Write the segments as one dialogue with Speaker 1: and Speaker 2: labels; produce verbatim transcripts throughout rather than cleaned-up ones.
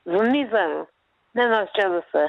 Speaker 1: zmizel. Nenašel se.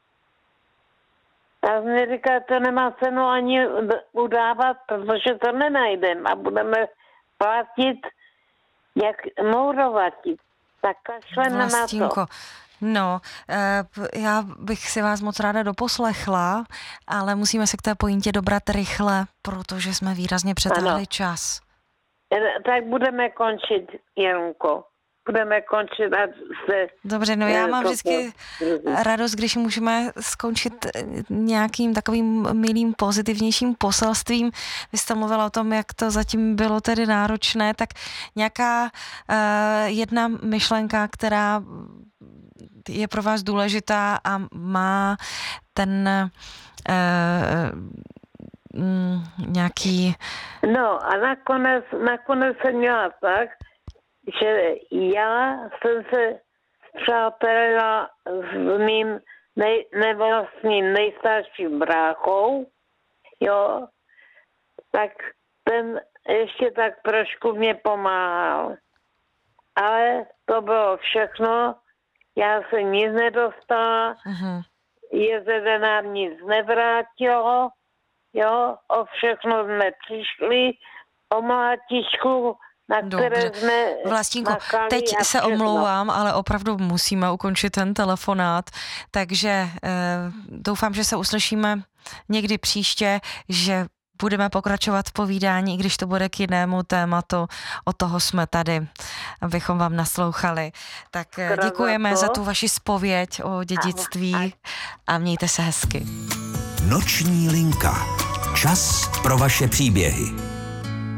Speaker 1: A mi říká, to nemá cenu ani udávat, protože to nenajdeme a budeme platit, jak mourovatit. Tak kašleme na to.
Speaker 2: Vlastínko, no, já bych si vás moc ráda doposlechla, ale musíme se k té pointě dobrat rychle, protože jsme výrazně přetáhli ano. čas.
Speaker 1: Tak budeme končit, Janko. Budeme končit a se...
Speaker 2: Dobře, no já mám vždycky radost, když můžeme skončit nějakým takovým milým, pozitivnějším poselstvím. Vy jste mluvila o tom, jak to zatím bylo tedy náročné, tak nějaká uh, jedna myšlenka, která je pro vás důležitá a má ten uh, mm, nějaký...
Speaker 1: No a nakonec, nakonec jsem měla tak, že já jsem se přátelila s mým nej, nevlastním nejstarším bráchou, jo, tak ten ještě tak trošku mě pomáhal. Ale to bylo všechno, já jsem nic nedostala, uh-huh. Jezede nám nic nevrátilo, jo, o všechno jsme přišli, o mlátičku, na které jsme
Speaker 2: Vlastínko, teď se omlouvám, ale opravdu musíme ukončit ten telefonát, takže eh, doufám, že se uslyšíme někdy příště, že budeme pokračovat v povídání, i když to bude k jinému tématu. Od toho jsme tady, abychom vám naslouchali. Tak děkujeme za tu vaši zpověď o dědictví a mějte se hezky.
Speaker 3: Noční linka. Čas pro vaše příběhy.